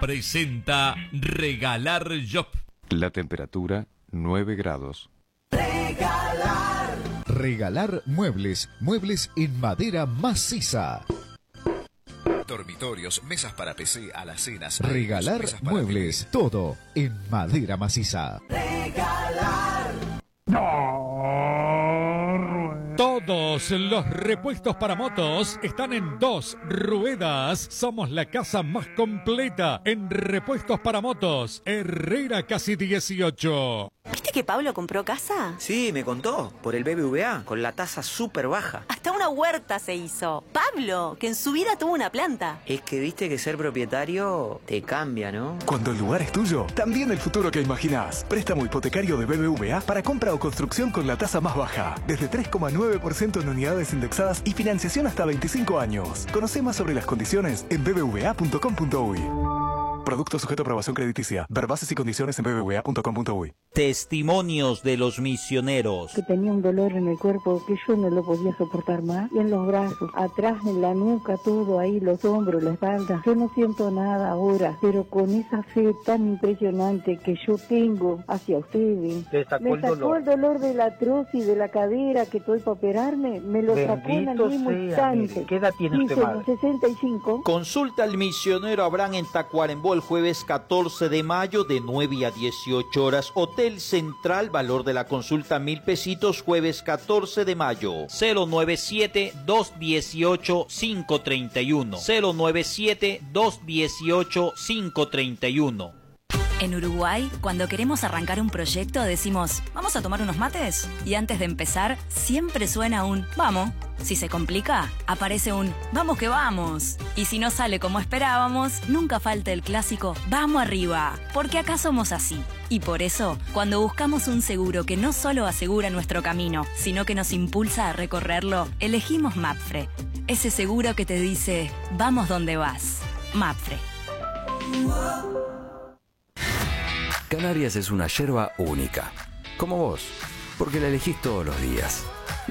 presenta Regalar Shop. La temperatura 9 grados. Regalar muebles, muebles en madera maciza. Dormitorios, mesas para PC, alacenas. Regalar muebles, todo en madera maciza. Todos los repuestos para motos están en Dos Ruedas. Somos la casa más completa en repuestos para motos. Herrera Casi 18. ¿Viste que Pablo compró casa? Sí, me contó, por el BBVA, con la tasa súper baja. Hasta una huerta se hizo. Pablo, que en su vida tuvo una planta. Es que viste que ser propietario te cambia, ¿no? Cuando el lugar es tuyo, también el futuro que imaginás. Préstamo hipotecario de BBVA para compra o construcción con la tasa más baja. Desde 3,9% en unidades indexadas y financiación hasta 25 años. Conoce más sobre las condiciones en bbva.com.uy. Producto sujeto a aprobación crediticia. Ver bases y condiciones en bbva.com.uy. Testimonios de los misioneros. Que tenía un dolor en el cuerpo que yo no lo podía soportar más. Y en los brazos, atrás, en la nuca, todo ahí, los hombros, la espalda. Yo no siento nada ahora, pero con esa fe tan impresionante que yo tengo hacia ustedes. Me sacó el dolor de la artrosis de la cadera que estoy para operarme. Me lo sacó en el mismo instante. ¿Qué edad tiene usted, madre? 65. Consulta al misionero Abraham en Tacuarembó el jueves 14 de mayo de 9 a 18 horas. Hotel Central, valor de la consulta 1.000 pesitos, jueves 14 de mayo. 097-218-531. 097-218-531. En Uruguay, cuando queremos arrancar un proyecto, decimos, ¿vamos a tomar unos mates? Y antes de empezar, siempre suena un «vamos». Si se complica, aparece un «vamos que vamos». Y si no sale como esperábamos, nunca falta el clásico «vamos arriba», porque acá somos así. Y por eso, cuando buscamos un seguro que no solo asegura nuestro camino, sino que nos impulsa a recorrerlo, elegimos Mapfre. Ese seguro que te dice «vamos donde vas». Mapfre. Canarias es una yerba única, como vos, porque la elegís todos los días.